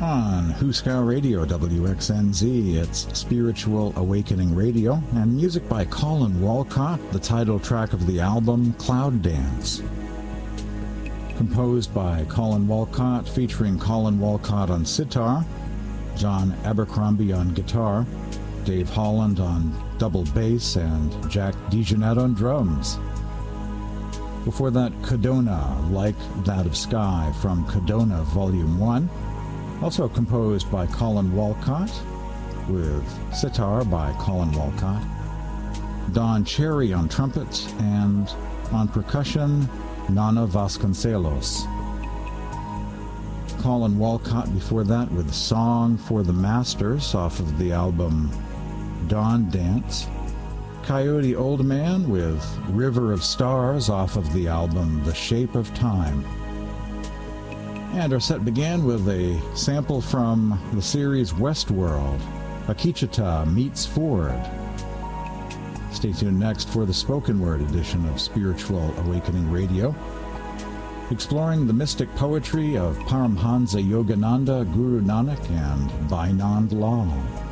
On Huskow Radio, WXNZ, it's Spiritual Awakening Radio, and music by Colin Walcott, the title track of the album, Cloud Dance. Composed by Colin Walcott, featuring Colin Walcott on sitar, John Abercrombie on guitar, Dave Holland on double bass, and Jack DeJohnette on drums. Before that, Cadona, Like That of Sky, from Cadona Volume 1. Also composed by Colin Walcott, with sitar by Colin Walcott, Don Cherry on trumpet, and on percussion, Nana Vasconcelos. Colin Walcott before that with Song for the Masters off of the album Dawn Dance. Coyote Old Man with River of Stars off of the album The Shape of Time. And our set began with a sample from the series Westworld, Akichita Meets Ford. Stay tuned next for the spoken word edition of Spiritual Awakening Radio, exploring the mystic poetry of Paramhansa Yogananda, Guru Nanak, and Vainand Lal.